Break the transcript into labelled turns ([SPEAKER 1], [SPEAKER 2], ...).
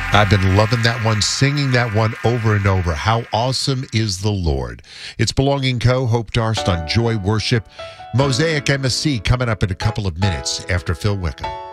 [SPEAKER 1] I've been loving that one, singing that one over and over. How awesome is the Lord? It's Belonging Co. Hope Darst on Joy Worship. Mosaic MSC coming up in a couple of minutes after Phil Wickham.